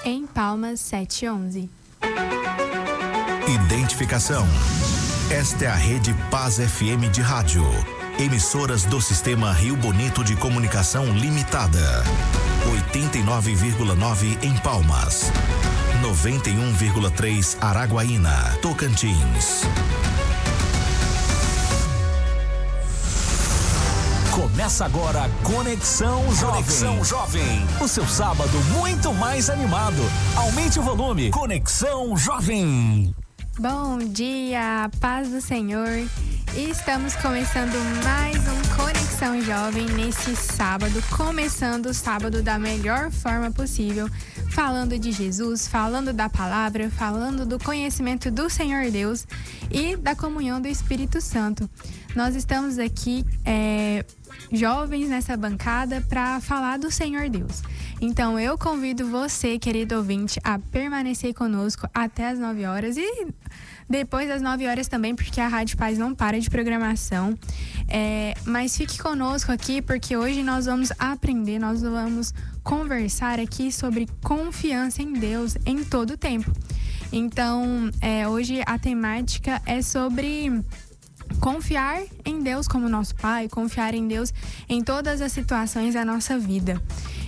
em Palmas 711. Identificação. Esta é a Rede Paz FM de rádio. Emissoras do Sistema Rio Bonito de Comunicação Limitada. 89,9 em Palmas. 91,3 Araguaína, Tocantins. Começa agora Conexão Jovem. Conexão Jovem. O seu sábado muito mais animado. Aumente o volume. Conexão Jovem. Bom dia, paz do Senhor. E estamos começando mais um Conexão Jovem nesse sábado. Começando o sábado da melhor forma possível. Falando de Jesus, falando da palavra, falando do conhecimento do Senhor Deus e da comunhão do Espírito Santo. Nós estamos aqui jovens nessa bancada para falar do Senhor Deus. Então eu convido você, querido ouvinte, a permanecer conosco até as 9 horas e depois das 9 horas também, porque a Rádio Paz não para de programação. Mas fique conosco aqui, porque hoje nós vamos aprender, nós vamos conversar aqui sobre confiança em Deus em todo o tempo. Então, hoje a temática é sobre confiar em Deus como nosso Pai, confiar em Deus em todas as situações da nossa vida.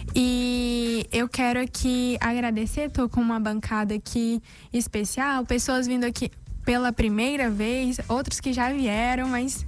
E eu quero aqui agradecer, estou com uma bancada aqui especial, pessoas vindo aqui pela primeira vez, outros que já vieram, mas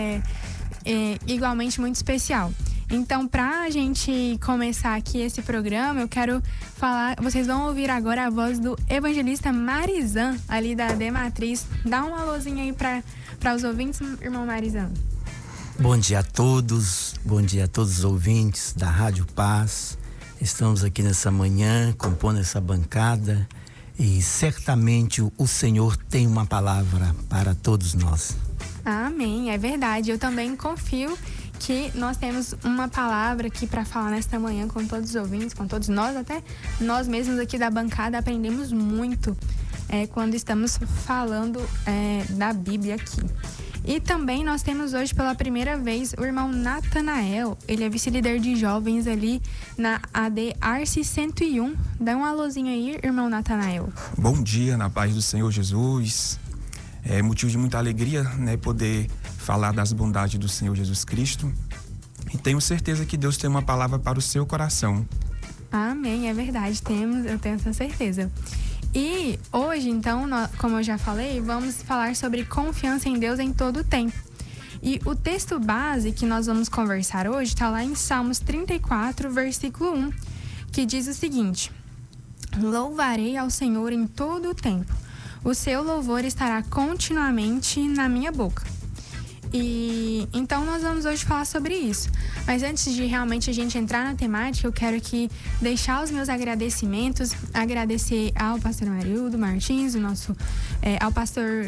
igualmente muito especial. Então, pra gente começar aqui esse programa, eu quero falar, vocês vão ouvir agora a voz do evangelista Marizan, ali da Dematriz. Dá um alôzinho aí para os ouvintes, irmão Marizan. Bom dia a todos os ouvintes da Rádio Paz. Estamos aqui nessa manhã, compondo essa bancada e certamente o Senhor tem uma palavra para todos nós. Amém, é verdade. Eu também confio que nós temos uma palavra aqui para falar nesta manhã com todos os ouvintes, com todos nós, até nós mesmos aqui da bancada aprendemos muito quando estamos falando da Bíblia aqui. E também nós temos hoje pela primeira vez o irmão Natanael. Ele é vice-líder de jovens ali na AD Arce 101. Dá um alôzinho aí, irmão Natanael. Bom dia, na paz do Senhor Jesus. É motivo de muita alegria, poder falar das bondades do Senhor Jesus Cristo. E tenho certeza que Deus tem uma palavra para o seu coração. Amém, é verdade, eu tenho essa certeza. E hoje, então, como eu já falei, vamos falar sobre confiança em Deus em todo o tempo. E o texto base que nós vamos conversar hoje está lá em Salmos 34, versículo 1, que diz o seguinte: Louvarei ao Senhor em todo o tempo. O seu louvor estará continuamente na minha boca. E então nós vamos hoje falar sobre isso. Mas antes de realmente a gente entrar na temática, eu quero aqui deixar os meus agradecimentos, agradecer ao pastor Marildo Martins, ao pastor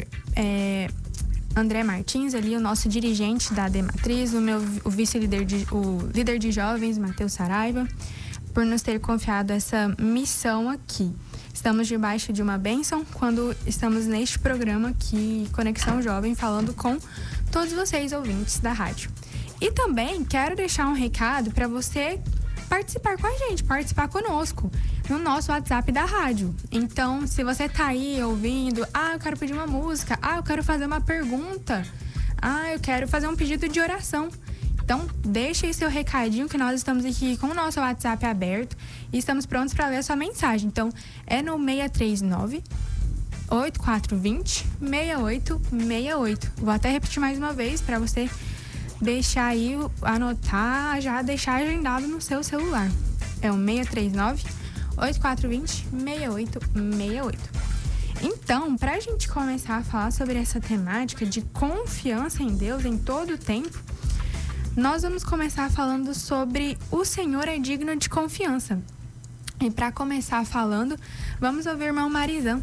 André Martins, ali, o nosso dirigente da Dematriz, o vice-líder, o líder de jovens, Matheus Saraiva, por nos ter confiado essa missão aqui. Estamos debaixo de uma bênção quando estamos neste programa aqui, Conexão Jovem, falando com todos vocês, ouvintes da rádio. E também quero deixar um recado para você participar com a gente, participar conosco no nosso WhatsApp da rádio. Então, se você tá aí ouvindo, eu quero pedir uma música, eu quero fazer uma pergunta, eu quero fazer um pedido de oração. Então, deixe aí seu recadinho que nós estamos aqui com o nosso WhatsApp aberto e estamos prontos para ler a sua mensagem. Então, é no 639-8420-6868. Vou até repetir mais uma vez para você deixar aí, anotar, já deixar agendado no seu celular. É o 639-8420-6868. Então, para a gente começar a falar sobre essa temática de confiança em Deus em todo o tempo, nós vamos começar falando sobre o Senhor é digno de confiança. E para começar falando, vamos ouvir o irmão Marizan.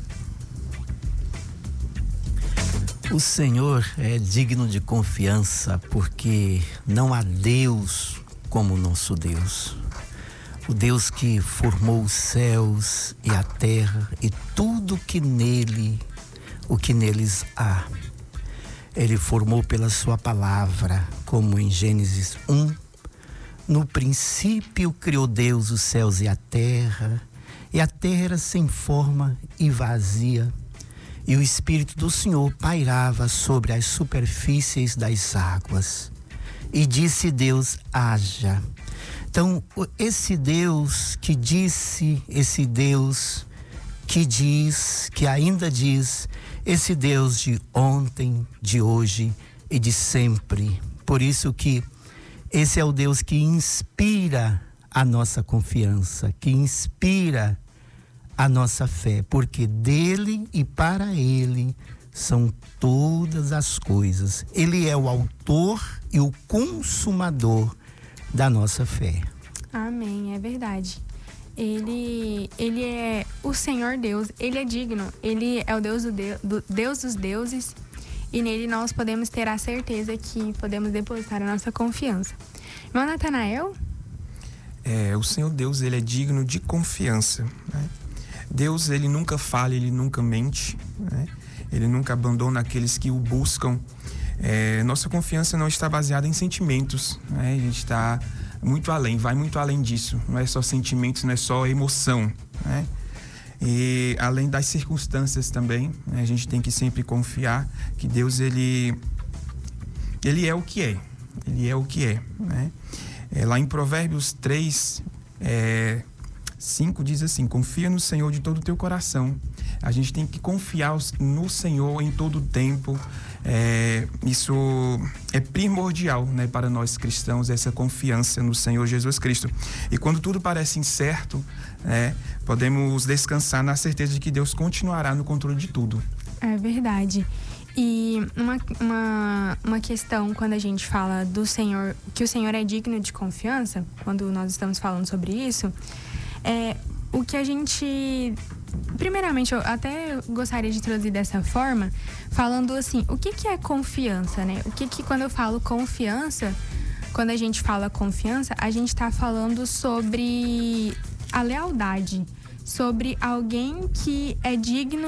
O Senhor é digno de confiança porque não há Deus como o nosso Deus. O Deus que formou os céus e a terra e tudo o que neles há. Ele formou pela sua palavra, como em Gênesis 1, no princípio criou Deus os céus e a terra, e a terra era sem forma e vazia, e o Espírito do Senhor pairava sobre as superfícies das águas. E disse Deus: haja. Então, esse Deus que disse, esse Deus que diz, que ainda diz, esse Deus de ontem, de hoje e de sempre. Por isso que esse é o Deus que inspira a nossa confiança, que inspira a nossa fé, porque dele e para ele são todas as coisas. Ele é o autor e o consumador da nossa fé. Amém, é verdade. Ele é o Senhor Deus, ele é digno, ele é o Deus dos deuses, e nele nós podemos ter a certeza que podemos depositar a nossa confiança. Irmão Natanael? O Senhor Deus, ele é digno de confiança, né? Deus, ele nunca falha, ele nunca mente, né? Ele nunca abandona aqueles que o buscam. Nossa confiança não está baseada em sentimentos, né? A gente está muito além, vai muito além disso. Não é só sentimentos, não é só emoção, né? E além das circunstâncias também, né? A gente tem que sempre confiar que Deus, ele é o que é. Ele é o que é, né? Lá em Provérbios 3, 5 diz assim: confia no Senhor de todo o teu coração. A gente tem que confiar no Senhor em todo o tempo. Isso é primordial, né, para nós cristãos, essa confiança no Senhor Jesus Cristo. E quando tudo parece incerto, podemos descansar na certeza de que Deus continuará no controle de tudo. É verdade. E uma questão, quando a gente fala do Senhor, que o Senhor é digno de confiança, quando nós estamos falando sobre isso, o que a gente... Primeiramente, eu até gostaria de traduzir dessa forma, falando assim, o que é confiança, né? Quando eu falo confiança, quando a gente fala confiança, a gente está falando sobre a lealdade, sobre alguém que é digno